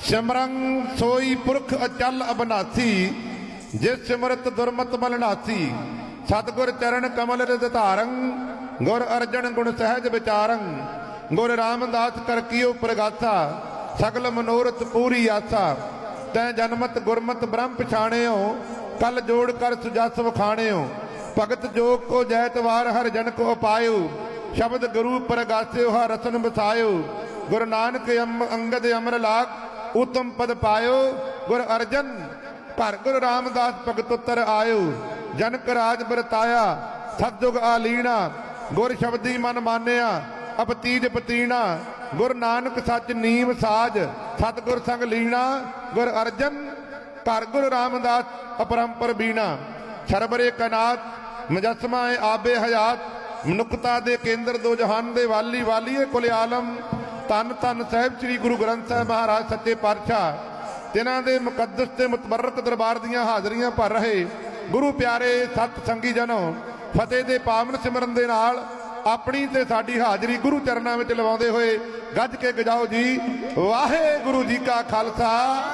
सिमरन सोई पुरख अचल अबनासी, जिस सिमरत दुरमत मलनासी। सतगुर चरण कमल रिद धारं, गुर अर्जन गुण सहज विचारं। गुर रामदास कर कियो प्रगासा, सगल मनोरथ पूरी आसा। तै जनमत गुरमत ब्रह्म पछाणियो, कल जोड़ कर सुजस वखाणियो। भगत जोग को जैत वार हर जन को पायो, शब्द गुरु प्रगास्यो हर रसन बसायो। गुरु नानक अंगद अमर लाग, उत्तम पद पायो। गुर अर्जन घर गुरु रामदास भगत उत्तर आयो। जनक राज बरताया सतयुग आलीना, गुर शब्दी मन मानिया अपतीज पतीना। गुर नानक सच नीम साज, सतगुर संग लीना। गुर अर्जन घर गुरु रामदास अपरंपर बीना। सरबरे कनात मुजस्मा आबे हयात, मनुखता दे केंद्र दो जहान दे वाली वालीए कुल आलम। धन धन साहिब श्री गुरु ग्रंथ साहिब महाराज सच्चे पातशाह, तिन्हां दे मुकद्दस ते मुतबरक दरबार दीआं हाज़रियां भर रहे गुरु प्यारे सत संगी जनों, फतेह दे पावन सिमरन दे नाल अपनी ते साडी हाज़री गुरु चरनां विच लवाउंदे होए गज के गजाओ जी वाहेगुरु जी का खालसा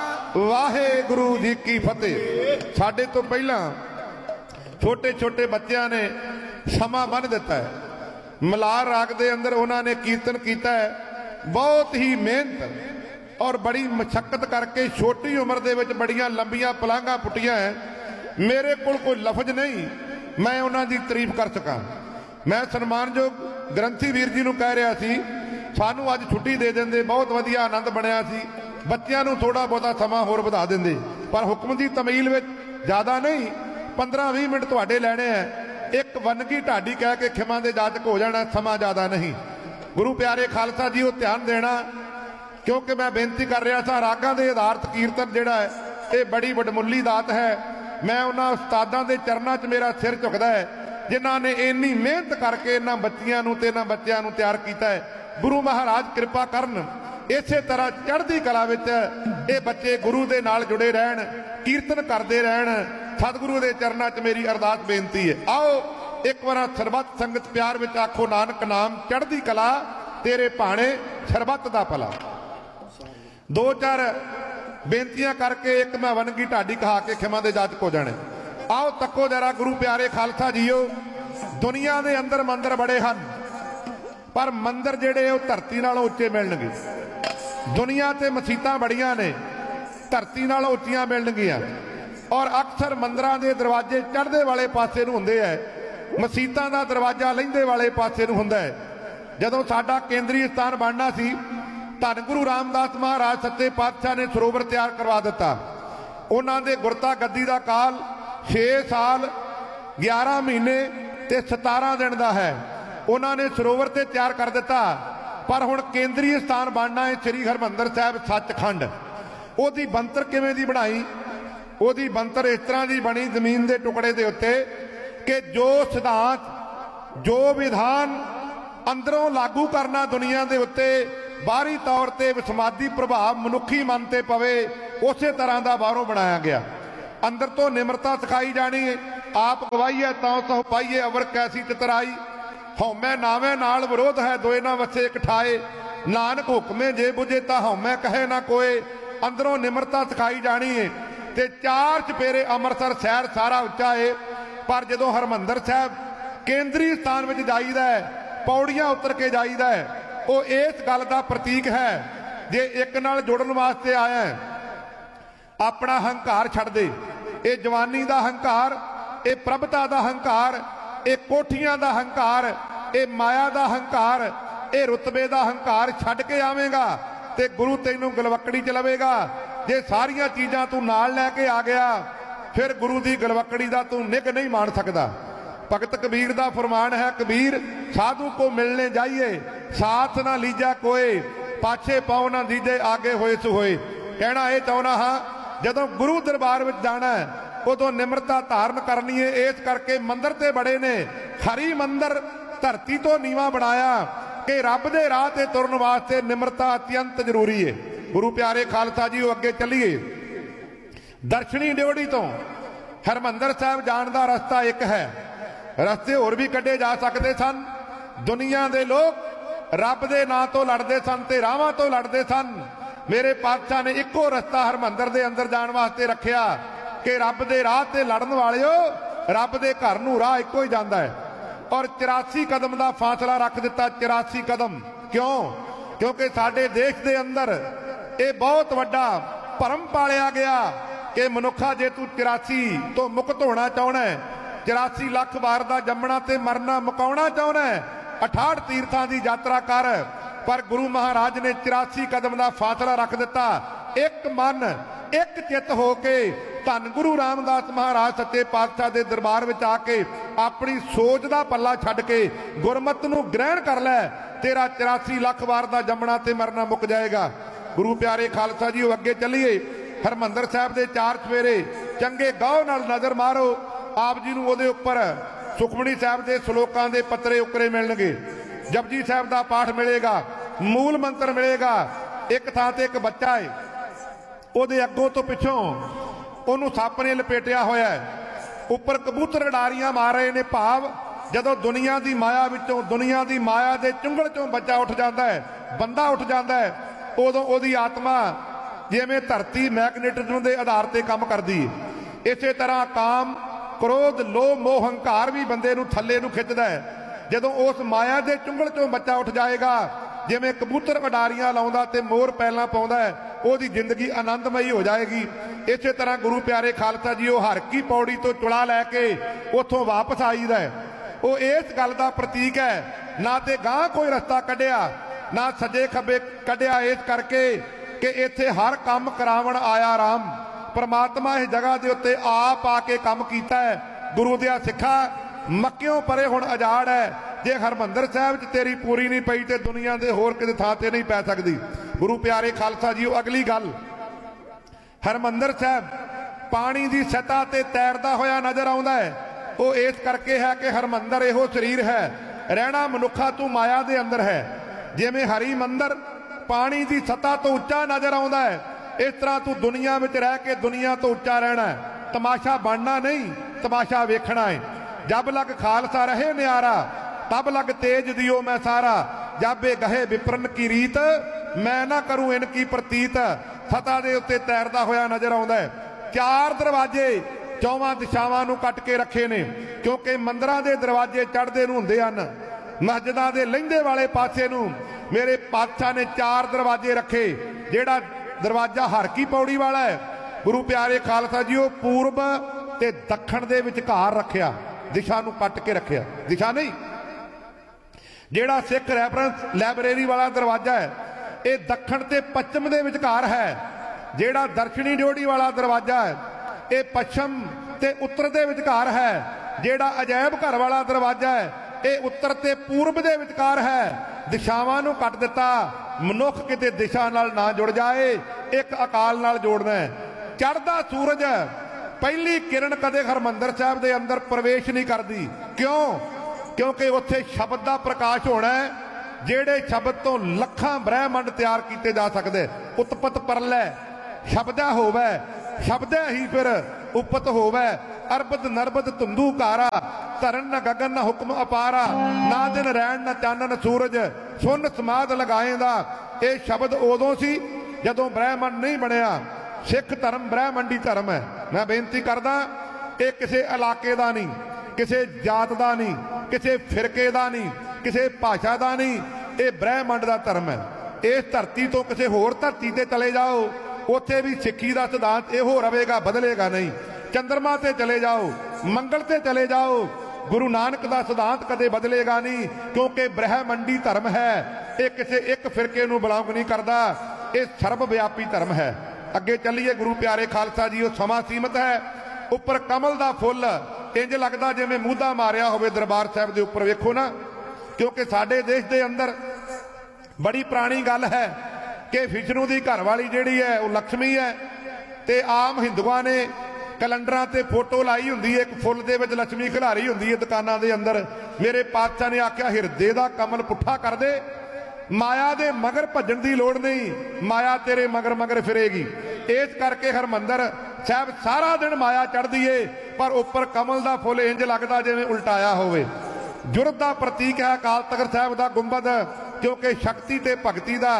वाहेगुरु जी की फतेह। साडे तो पहलां छोटे छोटे बच्चों ने समा बन दिता है, मलार राग दे अंदर उन्होंने कीर्तन किया है। बहुत ही मेहनत और बड़ी मशक्कत करके छोटी उम्र दे विच बड़ियां लंबियां पलांघां पुट्टियां है। मेरे कोल कोई लफज नहीं मैं उन्हां दी तारीफ कर सकां। मैं सन्मानयोग ग्रंथी वीर जी नूं कह रहा सी, सानू अज छुट्टी दे देंदे बहुत वधिया आनंद बनिया सी, बच्चों नूं थोड़ा बहुता समा होर वधा देंदे, पर हुक्म दी तमील विच ज़्यादा नहीं 15-20 मिनट तुहाडे लैणे है। एक वनगी ढाडी कह के खिमा दे जाचक हो जाना, समा ज़्यादा नहीं। गुरु प्यारे खालसा जी वो ध्यान देना, क्योंकि मैं बेनती कर रहा था रागां दे आधारित कीर्तन जिहड़ा है ये बड़ी वडमुल्ली दात है। मैं उन्हां उस्तादां दे चरनां 'च मेरा सिर झुकदा है जिन्हां ने इन्नी मेहनत करके इन्हां बच्चियां नूं ते इन्हां बच्चियां नूं तैयार कीता है। गुरु महाराज कृपा करन इसे तरह चढ़दी कला विच ये बच्चे गुरु दे नाल जुड़े रहन, कीर्तन करते रहन। सतगुरु दे चरनां 'च मेरी अरदास बेनती है। आओ एक बार सरबत संगत प्यार विच आखो नानक नाम चढ़दी कला तेरे भाणे सरबत दा भला। दो चार बेनतियां करके एक मैं वनगी ढाडी कहा के खिमा दे जाचक हो जाने। आओ तको जरा गुरु प्यारे खालसा जीओ, दुनिया दे अंदर मंदिर बड़े हैं पर मंदिर जेड़े वो धरती नालों उच्चे मिलणगे। दुनिया ते मसीतां बड़ियां ने धरती नालों उच्चियां मिलणगियां, और अक्सर मंदिरां दे दरवाजे चढ़दे वाले पासे नूं हुंदे है, मसीतां दा दरवाजा लहिंदे वाले पासे नूं हुंदा है। जदों साडा केंद्रीय स्थान बनना सी, धन गुरु रामदास महाराज सच्चे पातशाह ने सरोवर तैयार करवा दिता। उन्हां दे गुरता गद्दी दा काल 6 साल 11 महीने ते 17 दिन का है। उन्होंने सरोवर ते तैयार कर दिता, पर हुण केंद्रीय स्थान बनना है श्री हरमंदर साहिब सचखंड। ओदी बनतर किवें दी बनाई? ओदी बनतर इस तरह की बनी जमीन के टुकड़े के उत्ते कि जो सिद्धांत जो विधान अंदरों लागू करना दुनिया के उत्ते बाहरी तौर पर विसमादी प्रभाव मनुखी मन ते पवे, उस तरह का बाहरों बनाया गया। अंदर तो निमरता सिखाई जानी है, आप गवाईए तां सह पाइए अवर कैसी चितराई। हौमै नावे नाल विरोध है दोए ना वसे एक ठाए, नानक हुक्मे जे बुझे ता हौमै कहे ना कोए। अंदरों निमरता सिखाई जानी है। ते 4 चपेरे अमृतसर शहर सारा उच्चा है, पर जदों हरमंदर साहब केंद्रीय स्थान में जाईदा है, पौड़ियां उतर के जाईदा है, वो इस गल का प्रतीक है जे एक नाल जुड़न वास्ते आया है अपना हंकार छड़ दे। ये जवानी का हंकार, ये प्रभता का हंकार, ये कोठियां का हंकार, ये माया का हंकार, ये रुतबे का हंकार छड़ के आवेगा ते गुरु तैनू गलवकड़ी च लवेगा। जे सारिया चीज़ां तू नाल लैके आ गया फिर गुरु की गलवकड़ी का तू निग नहीं मान सकता। भगत कबीर का फरमान है, कबीर साधु को मिलने जाइए साथ ना लीजा कोई, पाछे पाओ ना दीजे आगे होए सो होए। कहना यह चाहना हाँ जदों गुरु दरबार में जाना है उदों निमरता धारण करनी है। इस करके मंदिर ते बड़े ने हरी मंदिर धरती तो नीवा बनाया कि रब दे राह ते तुरन वास्ते निमरता अत्यंत जरूरी है। गुरु प्यारे खालसा जी अगे चलीए। दर्शनी ड्योढ़ी तो हरमंदर साहब जाण दा रस्ता एक है, रस्ते होर भी कढ़े जा सकते सन। दुनिया दे लोग रब दे नां तो लड़ते सन ते राहां तो लड़ते सन, मेरे पातशाह ने इको रस्ता हरमंदर दे अंदर जाण वास्ते रखिया कि रब दे राह ते लड़न वालिओ रब दे घर नूं राह इको ही जांदा है। और 84 कदम का फासला रख दिता। 84 कदम क्यों? क्योंकि साडे देश दे अंदर ये बहुत वड्डा भरम पालिया गया कि मनुखा जे तू 84 तो मुक्त होना चाहना है, 84 लाख वार दा जमना ते मरना मुकाउणा चाहना है, 68 तीर्थां की यात्रा कर। पर गुरु महाराज ने 84 कदम का फासला रख दिता। एक मन एक चित हो के धन गुरु रामदास महाराज सच्चे पातशाह के दरबार में आके अपनी सोच का पल्ला छड्ड के गुरमत नूं ग्रहण कर लै, तेरा 84 लाख वार दा जमना ते मरना मुक जाएगा। गुरु प्यारे खालसा जी अगे चलीए। हरमंदर साहब के 4 चफेरे चंगे गौर नाल नज़र मारो। आप जी नूं उहदे उपर सुखमनी साहब के सलोकां दे पत्रे उकरे मिलणगे, जपजी साहब का पाठ मिलेगा, मूल मंत्र मिलेगा। एक थां ते एक बच्चा है, उहदे अगों तो पिछों उहनूं सप ने लपेटिया होया है, उपर कबूतर गडारियां मार रहे ने। भाव जदों दुनिया की माया विचों, दुनिया की माया के चुंगल चों बच्चा उठ जाता है, बंदा उठ जाता है, उदों उहदी आत्मा जिवें धरती मैगनेटिज्म के आधार पर काम करती है। इस तरह काम क्रोध लोभ मोह हंकार भी बंदे नूं थल्ले नूं खिंचदा है। जदों उस माया के चुंगल चों बच्चा उठ जाएगा, जिवें कबूतर गडारियां लाउंदा ते मोर पैलां पाउंदा है, उहदी जिंदगी आनंदमई हो जाएगी। इस तरह गुरु प्यारे खालसा जी हर की पौड़ी तो चुड़ा लैके उत्थों वापस आईदा है। वो इस गल का प्रतीक है, ना तो गांह कोई रस्ता कढ़िया ना सज्जे खब्बे कढ़िया, इस करके कि इत्थे हर काम करावण आया राम। परमात्मा इस जगह के उत्ते आप आके काम कीता है। गुरु दिया सिखा मक्यों परे हुण आजाड़ है। जे हरमंदर साहब च तेरी पूरी नहीं पई तो दुनिया के होर किसी थां ते नहीं पै सकती। गुरु प्यारे खालसा जी अगली गल, हरमंदर साहब पानी की सतह ते तैरता होया नजर आउंदा है। वो इस करके है कि हरमंदर इहो शरीर है, रहना मनुखा तू माया दे अंदर है। जिवें हरी मंदिर पानी की सतह तो उच्चा नजर आउंदा है, इस तरह तू दुनिया में रह के दुनिया तो उच्चा रहना है। तमाशा बनना नहीं, तमाशा वेखना है। जब लग खालसा रहे न्यारा, तब लग तेज दियो मैं सारा। जाबे गहे विप्रन की रीत, मैं ना करूं इनकी प्रतीत। सतह दे उत्ते तैरदा होया नजर आउंदा है। 4 दरवाजे 4 दिशावां नूं कट के रखे ने, क्योंकि मंदिरां दे दरवाजे चढ़दे नूं हुंदे हन, मस्जिदां दे लहिंदे वाले पासे नूं मेरे पातशाह ने 4 दरवाजे रखे। जिहड़ा दरवाजा हर की पौड़ी वाला है, गुरु प्यारे खालसा जी पूर्व ते दक्षिण दे विचकार रखिया, दिशा नूं कट के रखिया, दिशा नहीं। जिहड़ा सिख रैफरेंस लाइब्रेरी वाला दरवाजा है, ये दक्षिण ते पश्चिम दे विचकार है। जिहड़ा दर्शनी ड्योढ़ी वाला दरवाजा है, ये पश्चिम ते उत्तर दे विचकार है। जिहड़ा अजैब घर वाला दरवाजा है, ये उत्तर ते पूर्व दे विचकार है। दिशावां नूं कट दिता, मनुख किते दिशा नाल ना जुड़ जाए, एक अकाल नाल जोड़ना है। चढ़दा सूरज पहली किरण कदे हरमंदर साहब दे अंदर प्रवेश नहीं करती। क्यों? क्योंकि उत्थे शब्द का प्रकाश होना है, जेड़े शब्द तो लखां ब्रह्मंड तैयार किए जा सकते। उत्पत परलै शब्द होवे, शब्द ही फिर उपत होवे। अरबद नरबद धुंधू कारा, धरन न गगन न हुक्म अपारा। ना दिन रैन न चानन सूरज, सुन समाध लगाएंदा। ये शब्द उदों सी जदों ब्रह्मंड नहीं बनया। सिख धर्म ब्रह्मंडी धर्म है। मैं बेनती करदा, ये किसी इलाके का नहीं, किसी जात का नहीं, किसी फिरके का नहीं, किसी भाषा का नहीं, ये ब्रह्मंड का धर्म है। इस धरती तो किसी होर धरती ते चले जाओ, उत्थे भी सिक्खी का सिद्धांत इहो रहेगा, बदलेगा नहीं। चंद्रमा ते चले जाओ, मंगल ते चले जाओ, गुरु नानक का सिद्धांत कदे बदलेगा नहीं, क्योंकि ब्रह्मंडी धर्म है। ये किसी एक फिरके नूं बिलोंग नहीं करता, ये सर्वव्यापी धर्म है। अगे चलीए गुरु प्यारे खालसा जी, समा सीमित है। उपर कमल का फुल इंज लगता जिवें मूधा मारिया होवे दरबार साहब के उपर, वेखो ना। क्योंकि साडे देश के अंदर बड़ी पुरानी गल है कि विष्णु की घरवाली जिहड़ी है वो लक्ष्मी है। ते आम हिंदुआं ने कैलेंडरां ते फोटो लाई हुंदी है, एक फुल दे विच लक्ष्मी खिलारी हुंदी है दुकानां दे अंदर। मेरे पातशाह ने आख्या हिरदे दा कमल पुट्ठा कर दे, माया दे मगर भजन की लोड़ नहीं, माया तेरे मगर मगर फिरेगी। इस करके हरमंदर साहब सारा दिन माया चढ़दी है, पर उपर कमल का फुल इंज लगता जिवें उल्टाया होवे। जुरत का प्रतीक है अकाल तख्त साहब का गुंबद, क्योंकि शक्ति ते भगती का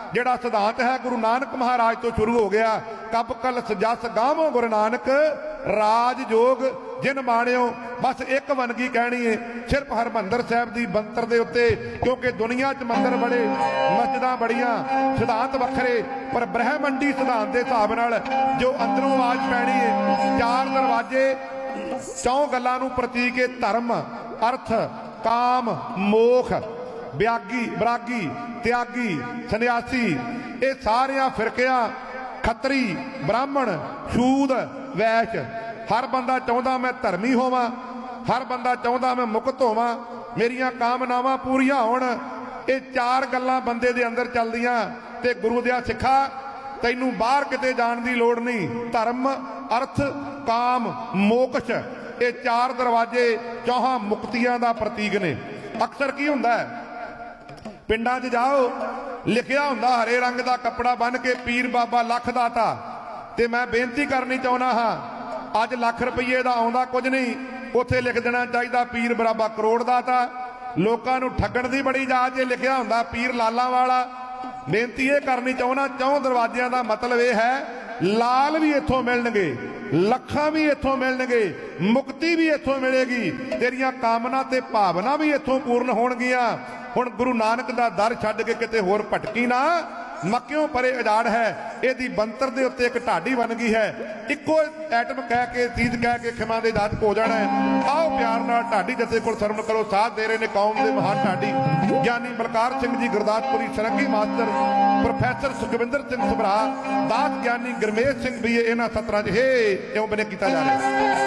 ਜਿਹੜਾ ਸਿਧਾਂਤ ਹੈ ਗੁਰੂ ਨਾਨਕ ਮਹਾਰਾਜ ਤੋਂ ਸ਼ੁਰੂ ਹੋ ਗਿਆ। ਕਬ ਕਲਸ ਜਸ ਗਾਵੋ ਗੁਰੂ ਨਾਨਕ ਰਾਜ ਜੋਗ ਜਿਨ ਮਾਣਿਓ। ਬਸ ਇੱਕ ਵੰਨਗੀ ਕਹਿਣੀ ਹੈ ਸਿਰਫ ਹਰਮੰਦਰ ਸਾਹਿਬ ਦੀ ਬੰਤਰ ਦੇ ਉੱਤੇ, ਕਿਉਂਕਿ ਦੁਨੀਆ 'ਚ ਮੰਦਰ ਬੜੇ, ਮਸਜਿਦਾਂ ਬੜੀਆਂ, ਸਿਧਾਂਤ ਵੱਖਰੇ, ਪਰ ਬ੍ਰਹਿਮੰਡੀ ਸਿਧਾਂਤ ਦੇ ਹਿਸਾਬ ਨਾਲ ਜੋ ਅੰਦਰੋਂ ਆਵਾਜ਼ ਪੈਣੀ ਹੈ, ਚਾਰ ਦਰਵਾਜ਼ੇ ਚੌਂ ਗੱਲਾਂ ਨੂੰ ਪ੍ਰਤੀਕ ਹੈ, ਧਰਮ, ਅਰਥ, ਕਾਮ, ਮੋਖ, ਵਿਰਾਗੀ, ਤਿਆਗੀ, ਸੰਨਿਆਸੀ। ਇਹ ਸਾਰਿਆਂ ਫਿਰਕਿਆਂ, ਖੱਤਰੀ, ਬ੍ਰਾਹਮਣ, ਸ਼ੂਦ, ਵੈਸ਼, ਹਰ ਬੰਦਾ ਚਾਹੁੰਦਾ ਮੈਂ ਧਰਮੀ ਹੋਵਾਂ, ਹਰ ਬੰਦਾ ਚਾਹੁੰਦਾ ਮੈਂ ਮੁਕਤ ਹੋਵਾਂ, ਮੇਰੀਆਂ ਕਾਮਨਾਵਾਂ ਪੂਰੀਆਂ ਹੋਣ। ਇਹ ਚਾਰ ਗੱਲਾਂ ਬੰਦੇ ਦੇ ਅੰਦਰ ਚੱਲਦੀਆਂ। ਤੇ ਗੁਰੂ ਦਿਆ ਸਿੱਖਾ ਤੈਨੂੰ ਬਾਹਰ ਕਿਤੇ ਜਾਣ ਦੀ ਲੋੜ ਨਹੀਂ। ਧਰਮ, ਅਰਥ, ਕਾਮ, ਮੋਕਸ਼, ਇਹ ਚਾਰ ਦਰਵਾਜ਼ੇ ਚੌਹਾਂ ਮੁਕਤੀਆਂ ਦਾ ਪ੍ਰਤੀਕ ਨੇ। ਅਕਸਰ ਕੀ ਹੁੰਦਾ ਹੈ, ਪਿੰਡਾਂ 'ਚ ਜਾਓ, ਲਿਖਿਆ ਹੁੰਦਾ ਹਰੇ ਰੰਗ ਦਾ ਕੱਪੜਾ ਬੰਨ੍ਹ ਕੇ ਪੀਰ ਬਾਬਾ ਲੱਖ ਦਾਤਾ। ਤੇ ਮੈਂ ਬੇਨਤੀ ਕਰਨੀ ਚਾਹੁੰਦਾ ਹਾਂ, ਅੱਜ ਲੱਖ ਰੁਪਈਏ ਦਾ ਆਉਂਦਾ ਕੁਝ ਨਹੀਂ, ਉੱਥੇ ਲਿਖ ਦੇਣਾ ਚਾਹੀਦਾ ਪੀਰ ਬਾਬਾ ਕਰੋੜ ਦਾਤਾ। ਲੋਕਾਂ ਨੂੰ ਠੱਗਣ ਦੀ ਬੜੀ ਜਾਚ, ਜੇ ਲਿਖਿਆ ਹੁੰਦਾ ਪੀਰ ਲਾਲਾਂ ਵਾਲਾ। ਬੇਨਤੀ ਇਹ ਕਰਨੀ ਚਾਹੁੰਦਾ, ਚੌਂ ਦਰਵਾਜ਼ਿਆਂ ਦਾ ਮਤਲਬ ਇਹ ਹੈ, ਲਾਲ ਵੀ ਇੱਥੋਂ ਮਿਲਣਗੇ, ਲੱਖਾਂ ਵੀ ਇੱਥੋਂ ਮਿਲਣਗੇ, ਮੁਕਤੀ ਵੀ ਇੱਥੋਂ ਮਿਲੇਗੀ, ਤੇਰੀਆਂ ਕਾਮਨਾ ਤੇ ਭਾਵਨਾ ਵੀ ਇੱਥੋਂ ਪੂਰਨ ਹੋਣਗੀਆਂ। ਹੁਣ ਗੁਰੂ ਨਾਨਕ ਦਾ ਦਰ ਛੱਡ ਕੇ ਕਿਤੇ ਹੋਰ ਭਟਕੀ ਨਾ, ਮੱਕਿਓਂ ਪਰੇ ਉਜਾੜ ਹੈ। ਇਹਦੀ ਬੰਤਰ ਦੇ ਉੱਤੇ ਇੱਕ ਢਾਡੀ ਬਣ ਗਈ ਹੈ, ਇੱਕੋ ਐਟਮ ਕਹਿ ਕੇ, ਚੀਜ਼ ਕਹਿ ਕੇ ਖਿਮਾ ਦੇ ਜਾਤ ਹੋ ਜਾਣਾ ਹੈ। ਆਓ ਪਿਆਰ ਨਾਲ ਢਾਡੀ ਜਥੇ ਕੋਲ ਸਰਵਣ ਕਰੋ। ਸਾਥ ਦੇ ਰਹੇ ਨੇ ਕੌਮ ਦੇ ਮਹਾਨ ਢਾਡੀ ਗਿਆਨੀ ਬਲਕਾਰ ਸਿੰਘ ਜੀ ਗੁਰਦਾਸਪੁਰੀ, ਸਰੰਗੀ ਮਾਸਟਰ ਪ੍ਰੋਫੈਸਰ ਸੁਖਵਿੰਦਰ ਸਿੰਘ ਸਭਰਾ, ਦਾਸ ਗਿਆਨੀ ਗੁਰਮੇਸ਼ ਸਿੰਘ ਵੀ ਇਹਨਾਂ ਸਤਰਾਂ 'ਚ ਇਉਂ ਬਨੇ ਕੀਤਾ ਜਾ ਰਿਹਾ।